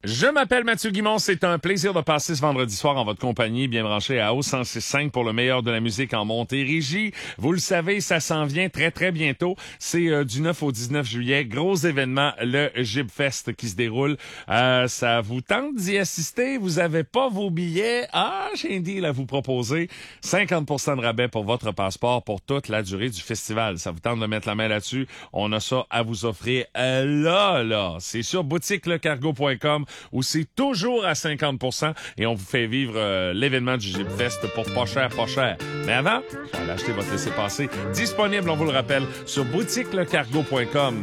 Je m'appelle Mathieu Guimond, c'est un plaisir de passer ce vendredi soir en votre compagnie, bien branché à Haut 106.5 pour le meilleur de la musique en Montérégie. Vous le savez, ça s'en vient très très bientôt. C'est du 9 au 19 juillet, gros événement, le Gibfest qui se déroule. Ça vous tente d'y assister? Vous avez pas vos billets? J'ai un deal à vous proposer. 50% de rabais pour votre passeport pour toute la durée du festival. Ça vous tente de mettre la main là-dessus? On a ça à vous offrir là. C'est sur boutiquelecargo.com où c'est toujours à 50% et on vous fait vivre l'événement du Gibfest pour pas cher. Mais avant, allez acheter votre laissez-passer disponible, on vous le rappelle, sur boutiquelecargo.com.